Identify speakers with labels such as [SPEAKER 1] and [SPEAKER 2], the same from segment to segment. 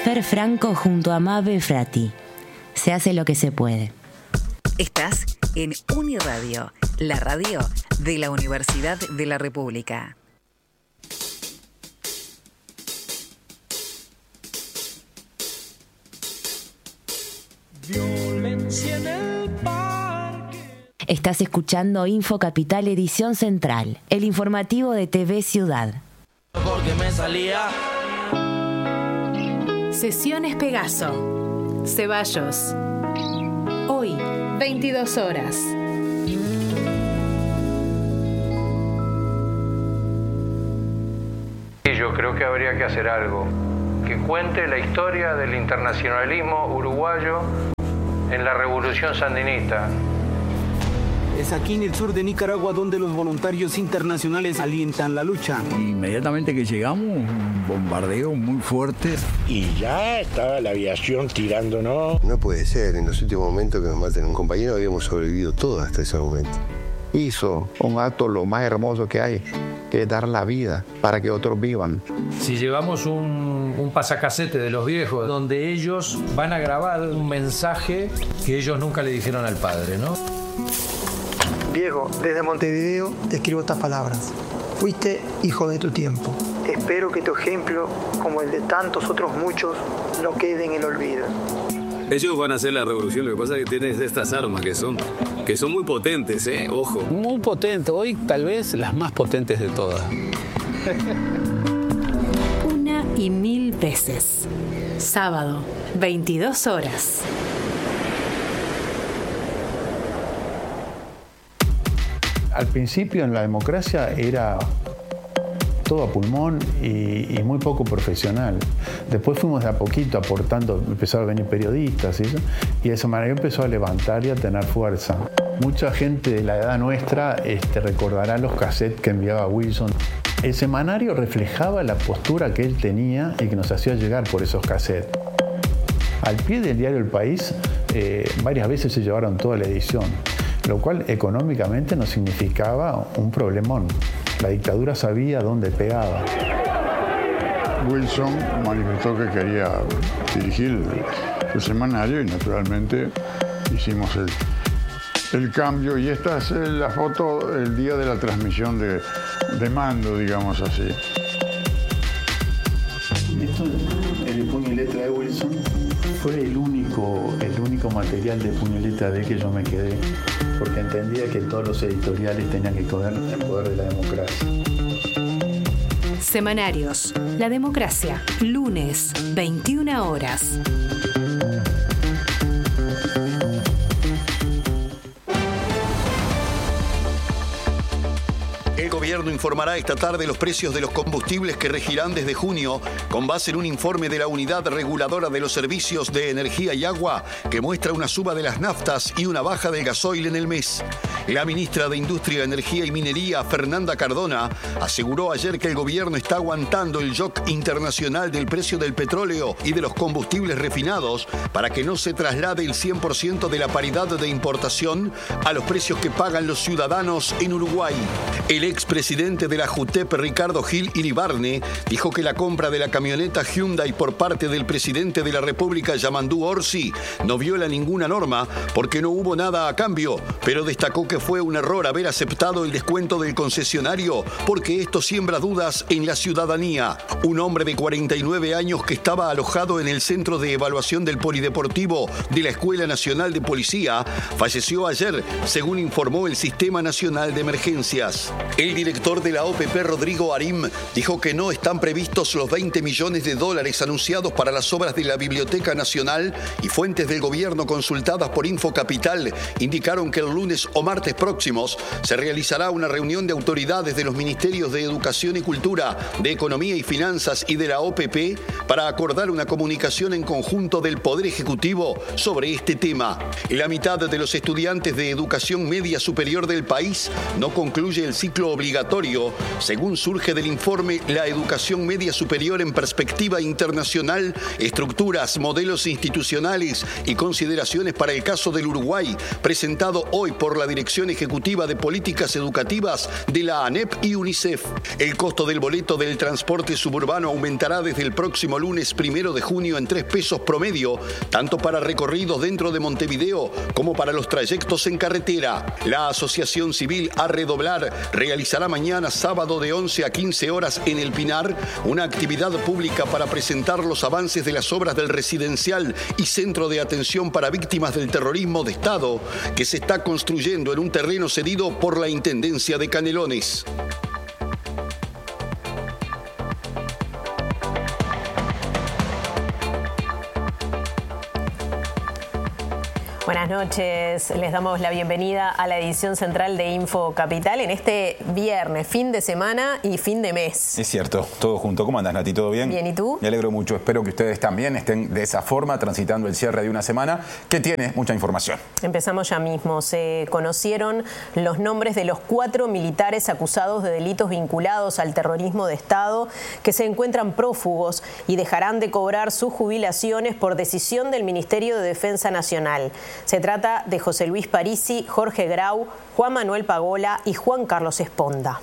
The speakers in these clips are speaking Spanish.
[SPEAKER 1] Fer Franco junto a Mabe Frati. Se hace lo que se puede.
[SPEAKER 2] Estás en Uniradio, la radio de la Universidad de la República.
[SPEAKER 3] Violencia en el parque.
[SPEAKER 1] Estás escuchando Info Capital Edición Central, el informativo de TV Ciudad.
[SPEAKER 3] Porque me salía.
[SPEAKER 4] Sesiones Pegaso. Ceballos. Hoy, 22 horas.
[SPEAKER 5] Yo creo que habría que hacer algo que cuente la historia del internacionalismo uruguayo en la revolución sandinista.
[SPEAKER 6] Es aquí en el sur de Nicaragua donde los voluntarios internacionales alientan la lucha.
[SPEAKER 7] Inmediatamente que llegamos, un bombardeo muy fuerte.
[SPEAKER 8] Y ya estaba la aviación tirándonos.
[SPEAKER 9] No puede ser, en los últimos momentos que nos maten a un compañero habíamos sobrevivido todos hasta ese momento.
[SPEAKER 10] Hizo un acto lo más hermoso que hay, que es dar la vida para que otros vivan.
[SPEAKER 5] Si llevamos un pasacasete de los viejos, donde ellos van a grabar un mensaje que ellos nunca le dijeron al padre, ¿no?
[SPEAKER 11] Diego, desde Montevideo te escribo estas palabras. Fuiste hijo de tu tiempo. Espero que tu ejemplo, como el de tantos otros muchos, no quede en el olvido.
[SPEAKER 12] Ellos van a hacer la revolución, lo que pasa es que tienes estas armas que son muy potentes, ojo.
[SPEAKER 13] Muy potentes, hoy tal vez las más potentes de todas.
[SPEAKER 4] 1,000 veces. Sábado, 22 horas.
[SPEAKER 14] Al principio en la democracia era todo a pulmón y muy poco profesional. Después fuimos de a poquito aportando, empezaron a venir periodistas y de esa manera empezó a levantar y a tener fuerza. Mucha gente de la edad nuestra recordará los cassettes que enviaba Wilson. El semanario reflejaba la postura que él tenía y que nos hacía llegar por esos cassettes. Al pie del diario El País, varias veces se llevaron toda la edición, lo cual económicamente nos significaba un problemón. La dictadura sabía dónde pegaba.
[SPEAKER 15] Wilson manifestó que quería dirigir su semanario y naturalmente hicimos el cambio. Y esta es la foto el día de la transmisión de mando, digamos así.
[SPEAKER 14] Esto, el puño y letra de Wilson, fue el único material de puño y letra de que yo me quedé, porque entendía que todos los editoriales tenían que correr el poder de la democracia.
[SPEAKER 4] Semanarios. La democracia. Lunes, 21 horas.
[SPEAKER 16] El gobierno informará esta tarde los precios de los combustibles que regirán desde junio, con base en un informe de la Unidad Reguladora de los Servicios de Energía y Agua, que muestra una suba de las naftas y una baja del gasoil en el mes. La ministra de Industria, Energía y Minería, Fernanda Cardona, aseguró ayer que el gobierno está aguantando el shock internacional del precio del petróleo y de los combustibles refinados para que no se traslade el 100% de la paridad de importación a los precios que pagan los ciudadanos en Uruguay. El expresidente de la JUTEP, Ricardo Gil Iribarne, dijo que la compra de la camioneta Hyundai por parte del presidente de la República, Yamandú Orsi, no viola ninguna norma porque no hubo nada a cambio, pero destacó que fue un error haber aceptado el descuento del concesionario porque esto siembra dudas en la ciudadanía. Un hombre de 49 años que estaba alojado en el Centro de Evaluación del Polideportivo de la Escuela Nacional de Policía falleció ayer, según informó el Sistema Nacional de Emergencias. El director de la OPP, Rodrigo Arim, dijo que no están previstos los $20 millones anunciados para las obras de la Biblioteca Nacional y fuentes del gobierno consultadas por Info Capital indicaron que el lunes o martes próximos se realizará una reunión de autoridades de los ministerios de Educación y Cultura, de Economía y Finanzas y de la OPP para acordar una comunicación en conjunto del Poder Ejecutivo sobre este tema. La mitad de los estudiantes de educación media superior del país no concluye el ciclo obligatorio obligatorio, según surge del informe La educación media superior en perspectiva internacional, estructuras, modelos institucionales y consideraciones para el caso del Uruguay, presentado hoy por la Dirección Ejecutiva de Políticas Educativas de la ANEP y UNICEF. El costo del boleto del transporte suburbano aumentará desde el próximo lunes 1 de junio en 3 pesos promedio, tanto para recorridos dentro de Montevideo como para los trayectos en carretera. La Asociación Civil A Redoblar realizará mañana sábado de 11 a 15 horas en El Pinar una actividad pública para presentar los avances de las obras del residencial y centro de atención para víctimas del terrorismo de Estado que se está construyendo en un terreno cedido por la Intendencia de Canelones.
[SPEAKER 17] Buenas noches, les damos la bienvenida a la edición central de Info Capital en este viernes, fin de semana y fin de mes.
[SPEAKER 18] Es cierto, todo junto. ¿Cómo andas, Nati? ¿Todo bien?
[SPEAKER 17] Bien, ¿y tú?
[SPEAKER 18] Me alegro mucho. Espero que ustedes también estén de esa forma, transitando el cierre de una semana que tiene mucha información.
[SPEAKER 17] Empezamos ya mismo. Se conocieron los nombres de los 4 militares acusados de delitos vinculados al terrorismo de Estado que se encuentran prófugos y dejarán de cobrar sus jubilaciones por decisión del Ministerio de Defensa Nacional. Se trata de José Luis Parisi, Jorge Grau, Juan Manuel Pagola y Juan Carlos Esponda.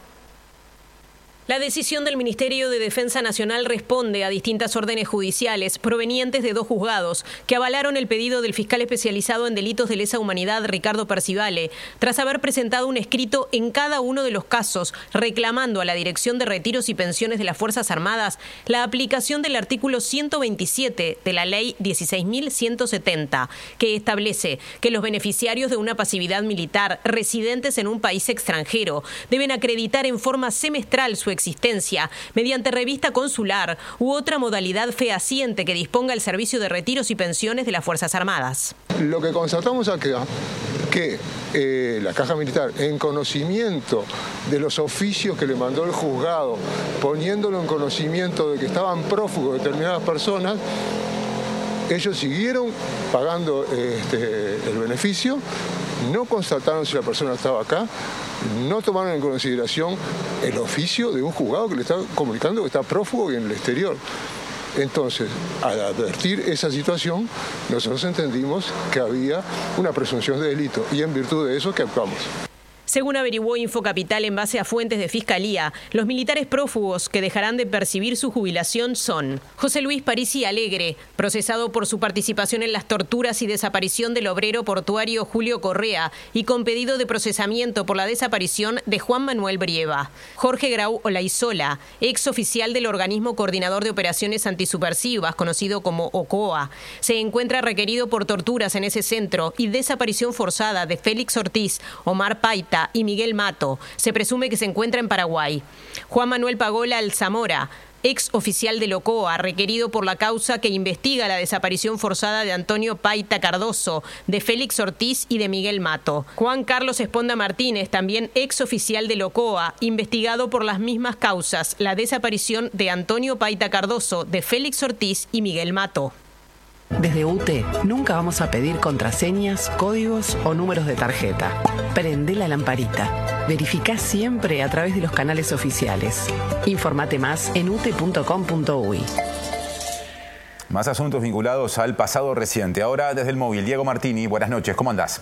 [SPEAKER 17] La decisión del Ministerio de Defensa Nacional responde a distintas órdenes judiciales provenientes de 2 juzgados que avalaron el pedido del fiscal especializado en delitos de lesa humanidad, Ricardo Percivale, tras haber presentado un escrito en cada uno de los casos reclamando a la Dirección de Retiros y Pensiones de las Fuerzas Armadas la aplicación del artículo 127 de la Ley 16.170, que establece que los beneficiarios de una pasividad militar residentes en un país extranjero deben acreditar en forma semestral su existencia mediante revista consular u otra modalidad fehaciente que disponga el servicio de retiros y pensiones de las Fuerzas Armadas.
[SPEAKER 19] Lo que constatamos acá, que la Caja Militar, en conocimiento de los oficios que le mandó el juzgado, poniéndolo en conocimiento de que estaban prófugos determinadas personas, ellos siguieron pagando el beneficio, no constataron si la persona estaba acá, no tomaron en consideración el oficio de un juzgado que le está comunicando que está prófugo y en el exterior. Entonces, al advertir esa situación, nosotros entendimos que había una presunción de delito y en virtud de eso que actuamos.
[SPEAKER 17] Según averiguó Infocapital en base a fuentes de Fiscalía, los militares prófugos que dejarán de percibir su jubilación son José Luis Parisi Alegre, procesado por su participación en las torturas y desaparición del obrero portuario Julio Correa y con pedido de procesamiento por la desaparición de Juan Manuel Brieva. Jorge Grau Olaizola, ex oficial del Organismo Coordinador de Operaciones Antisubversivas, conocido como OCOA, se encuentra requerido por torturas en ese centro y desaparición forzada de Félix Ortiz, Omar Paita y Miguel Mato. Se presume que se encuentra en Paraguay. Juan Manuel Pagola Alzamora, ex oficial del OCOA, requerido por la causa que investiga la desaparición forzada de Antonio Paita Cardoso, de Félix Ortiz y de Miguel Mato. Juan Carlos Esponda Martínez, también ex oficial del OCOA, investigado por las mismas causas, la desaparición de Antonio Paita Cardoso, de Félix Ortiz y Miguel Mato.
[SPEAKER 20] Desde UTE nunca vamos a pedir contraseñas, códigos o números de tarjeta. Prende la lamparita. Verificá siempre a través de los canales oficiales. Infórmate más en ute.com.uy.
[SPEAKER 18] Más asuntos vinculados al pasado reciente. Ahora desde el móvil, Diego Martini, buenas noches, ¿cómo andás?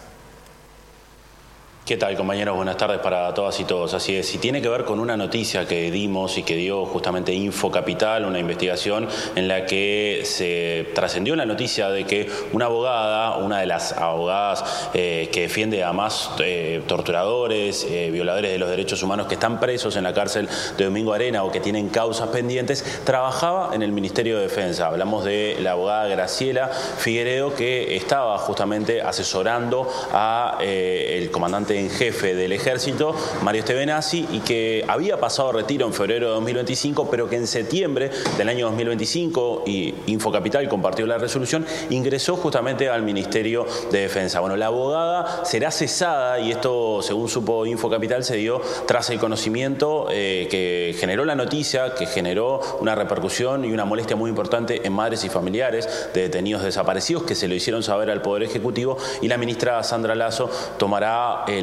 [SPEAKER 21] ¿Qué tal, compañeros? Buenas tardes para todas y todos. Así es, y tiene que ver con una noticia que dimos y que dio justamente Infocapital, una investigación en la que se trascendió la noticia de que una abogada, una de las abogadas que defiende a más torturadores, violadores de los derechos humanos que están presos en la cárcel de Domingo Arena o que tienen causas pendientes, trabajaba en el Ministerio de Defensa. Hablamos de la abogada Graciela Figueredo, que estaba justamente asesorando a el comandante en jefe del Ejército, Mario Estebenasi, y que había pasado a retiro en febrero de 2025, pero que en septiembre del año 2025, y Infocapital compartió la resolución, ingresó justamente al Ministerio de Defensa. Bueno, la abogada será cesada, y esto, según supo Infocapital, se dio tras el conocimiento que generó la noticia, que generó una repercusión y una molestia muy importante en madres y familiares de detenidos desaparecidos, que se lo hicieron saber al Poder Ejecutivo, y la ministra Sandra Lasso tomará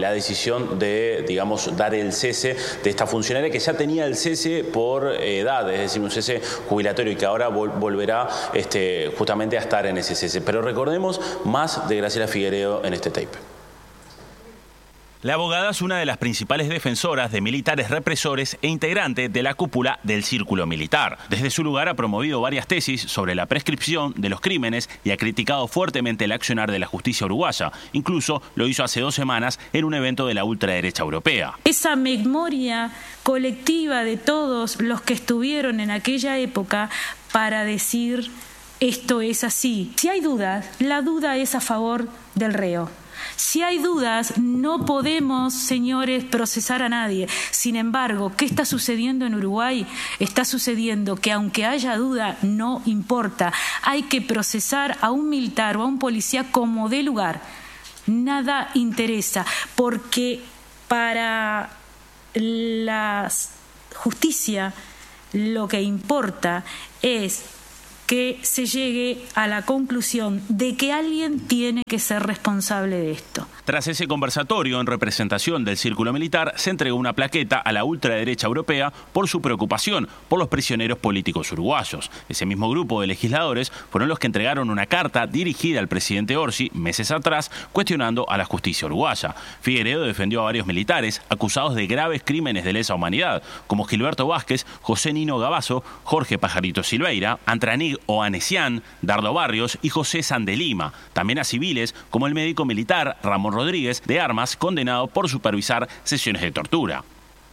[SPEAKER 21] la decisión de, digamos, dar el cese de esta funcionaria que ya tenía el cese por edad, es decir, un cese jubilatorio y que ahora volverá justamente a estar en ese cese. Pero recordemos más de Graciela Figueredo en este tape.
[SPEAKER 2] La abogada es una de las principales defensoras de militares represores e integrante de la cúpula del Círculo Militar. Desde su lugar ha promovido varias tesis sobre la prescripción de los crímenes y ha criticado fuertemente el accionar de la justicia uruguaya. Incluso lo hizo hace 2 semanas en un evento de la ultraderecha europea.
[SPEAKER 22] Esa memoria colectiva de todos los que estuvieron en aquella época para decir esto es así. Si hay dudas, la duda es a favor del reo. Si hay dudas, no podemos, señores, procesar a nadie. Sin embargo, ¿qué está sucediendo en Uruguay? Está sucediendo que aunque haya duda, no importa. Hay que procesar a un militar o a un policía como dé lugar. Nada interesa, porque para la justicia lo que importa es que se llegue a la conclusión de que alguien tiene que ser responsable de esto.
[SPEAKER 2] Tras ese conversatorio en representación del Círculo Militar, se entregó una plaqueta a la ultraderecha europea por su preocupación por los prisioneros políticos uruguayos. Ese mismo grupo de legisladores fueron los que entregaron una carta dirigida al presidente Orsi meses atrás, cuestionando a la justicia uruguaya. Figueredo defendió a varios militares acusados de graves crímenes de lesa humanidad, como Gilberto Vázquez, José Nino Gavazo, Jorge Pajarito Silveira, Antranig Oanesian, Dardo Barrios y José Sandelima. También a civiles como el médico militar Ramón Rodríguez de Armas, condenado por supervisar sesiones de tortura.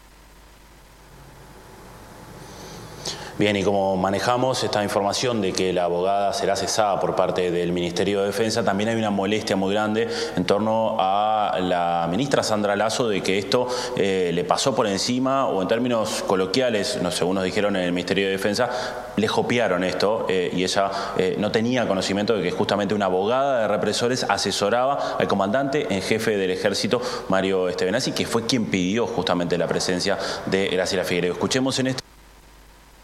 [SPEAKER 21] Bien, y como manejamos esta información de que la abogada será cesada por parte del Ministerio de Defensa, también hay una molestia muy grande en torno a la ministra Sandra Lasso de que esto le pasó por encima, o en términos coloquiales, según nos dijeron en el Ministerio de Defensa, le jopearon esto y ella no tenía conocimiento de que justamente una abogada de represores asesoraba al comandante en jefe del Ejército, Mario Estebenazzi, que fue quien pidió justamente la presencia de Graciela Figueredo. Escuchemos en este